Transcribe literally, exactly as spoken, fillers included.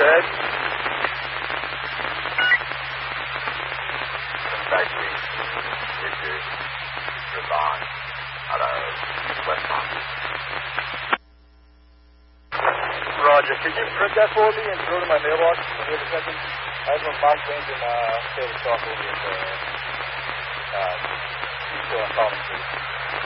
Understood. Precisely. Richard. Ravon. Hello. West Palm Beach. Roger. Could you print that for me and go to my mailbox in just a second? I have my box things and uh, say the talk over at uh, uh, still on Collins Street.